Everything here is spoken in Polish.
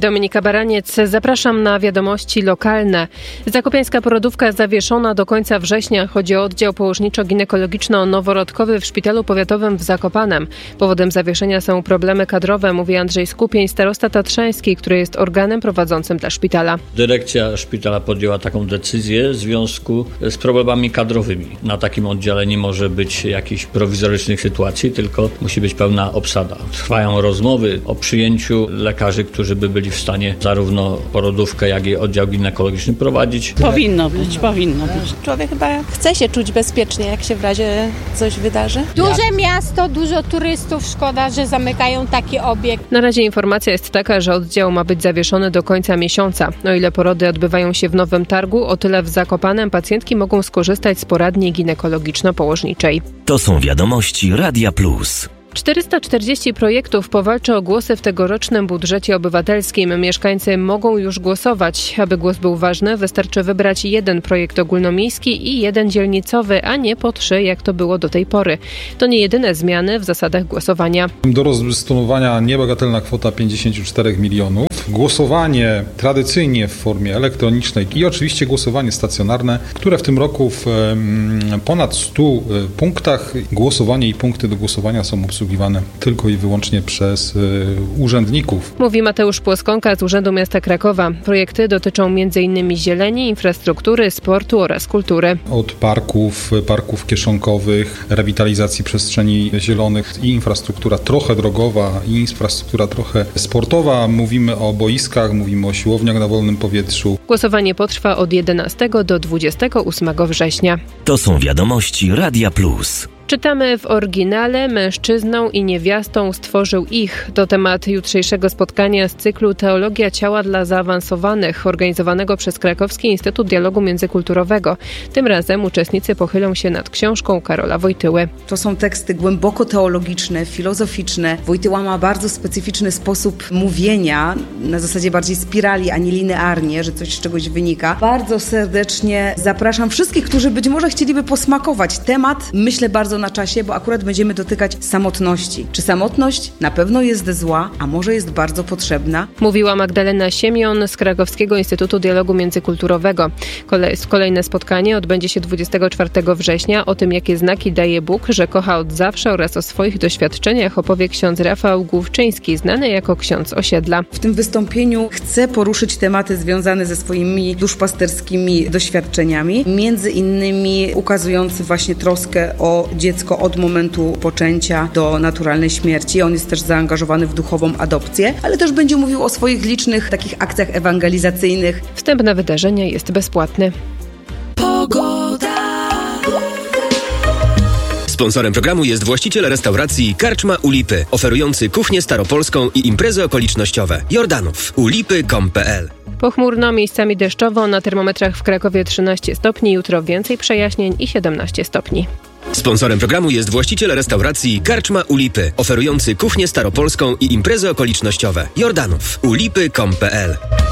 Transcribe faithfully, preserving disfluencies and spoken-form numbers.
Dominika Baraniec, zapraszam na wiadomości lokalne. Zakopiańska porodówka zawieszona do końca września. Chodzi o oddział położniczo-ginekologiczno-noworodkowy w Szpitalu Powiatowym w Zakopanem. Powodem zawieszenia są problemy kadrowe, mówi Andrzej Skupień, starosta tatrzański, który jest organem prowadzącym dla szpitala. Dyrekcja szpitala podjęła taką decyzję w związku z problemami kadrowymi. Na takim oddziale nie może być jakichś prowizorycznych sytuacji, tylko musi być pełna obsada. Trwają rozmowy o przyjęciu lekarzy, którzy by byli w stanie zarówno porodówkę, jak i oddział ginekologiczny prowadzić. Powinno być, powinno być. Człowiek chyba chce się czuć bezpiecznie, jak się w razie coś wydarzy. Duże miasto, dużo turystów, szkoda, że zamykają taki obiekt. Na razie informacja jest taka, że oddział ma być zawieszony do końca miesiąca. O ile porody odbywają się w Nowym Targu, o tyle w Zakopanem pacjentki mogą skorzystać z poradni ginekologiczno-położniczej. To są wiadomości Radia Plus. czterysta czterdzieści projektów powalczy o głosy w tegorocznym budżecie obywatelskim. Mieszkańcy mogą już głosować. Aby głos był ważny, wystarczy wybrać jeden projekt ogólnomiejski i jeden dzielnicowy, a nie po trzy, jak to było do tej pory. To nie jedyne zmiany w zasadach głosowania. Do rozdysponowania niebagatelna kwota pięćdziesiąt cztery milionów. Głosowanie tradycyjnie w formie elektronicznej i oczywiście głosowanie stacjonarne, które w tym roku w ponad stu punktach głosowanie i punkty do głosowania są obsługiwane tylko i wyłącznie przez urzędników. Mówi Mateusz Płoskonka z Urzędu Miasta Krakowa. Projekty dotyczą między innymi zieleni, infrastruktury, sportu oraz kultury. Od parków, parków kieszonkowych, rewitalizacji przestrzeni zielonych i infrastruktura trochę drogowa i infrastruktura trochę sportowa. Mówimy o boiskach, mówimy o siłowniach na wolnym powietrzu. Głosowanie potrwa od jedenastego do dwudziestego ósmego września. To są wiadomości Radia Plus. Czytamy w oryginale: mężczyzną i niewiastą stworzył ich. To temat jutrzejszego spotkania z cyklu Teologia ciała dla zaawansowanych, organizowanego przez Krakowski Instytut Dialogu Międzykulturowego. Tym razem uczestnicy pochylą się nad książką Karola Wojtyły. To są teksty głęboko teologiczne, filozoficzne. Wojtyła ma bardzo specyficzny sposób mówienia, na zasadzie bardziej spirali, a nie linearnie, że coś z czegoś wynika. Bardzo serdecznie zapraszam wszystkich, którzy być może chcieliby posmakować temat. Myślę bardzo na czasie, bo akurat będziemy dotykać samotności. Czy samotność na pewno jest zła, a może jest bardzo potrzebna? Mówiła Magdalena Siemion z Krakowskiego Instytutu Dialogu Międzykulturowego. Kolejne spotkanie odbędzie się dwudziestego czwartego września. O tym, jakie znaki daje Bóg, że kocha od zawsze, oraz o swoich doświadczeniach opowie ksiądz Rafał Główczyński, znany jako ksiądz osiedla. W tym wystąpieniu chcę poruszyć tematy związane ze swoimi duszpasterskimi doświadczeniami, między innymi ukazujący właśnie troskę o dziecko od momentu poczęcia do naturalnej śmierci. On jest też zaangażowany w duchową adopcję, ale też będzie mówił o swoich licznych takich akcjach ewangelizacyjnych. Wstęp na wydarzenie jest bezpłatny. Pogoda. Sponsorem programu jest właściciel restauracji Karczma u Lipy, oferujący kuchnię staropolską i imprezy okolicznościowe. Jordanów. u lipy kropka com kropka p l. Pochmurno, miejscami deszczowo, na termometrach w Krakowie trzynaście stopni, jutro więcej przejaśnień i siedemnaście stopni. Sponsorem programu jest właściciel restauracji Karczma u Lipy, oferujący kuchnię staropolską i imprezy okolicznościowe. Jordanów. u lipy kropka com kropka p l.